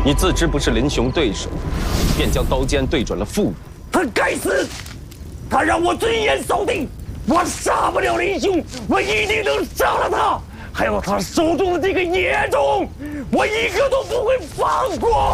你自知不是林雄对手，便将刀尖对准了妇孺。 他该死！他让我尊严扫地，我杀不了林雄，我一定能杀了他。还有他手中的这个野种，我一个都不会放过。